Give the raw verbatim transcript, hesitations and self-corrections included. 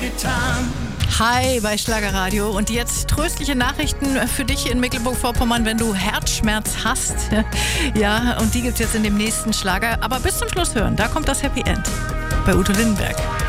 getan. Hi bei Schlagerradio und jetzt tröstliche Nachrichten für dich in Mecklenburg-Vorpommern, wenn du Herzschmerz hast. Ja, und die gibt's jetzt in dem nächsten Schlager. Aber bis zum Schluss hören, da kommt das Happy End bei Udo Lindenberg.